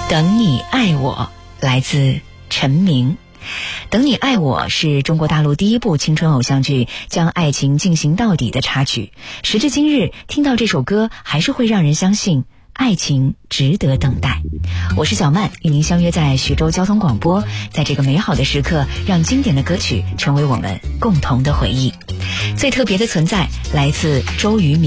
等你爱我，来自陈明。等你爱我是中国大陆第一部青春偶像剧将爱情进行到底的插曲，时至今日听到这首歌还是会让人相信爱情值得等待。我是小曼，与您相约在徐州交通广播，在这个美好的时刻，让经典的歌曲成为我们共同的回忆。最特别的存在来自周渝民。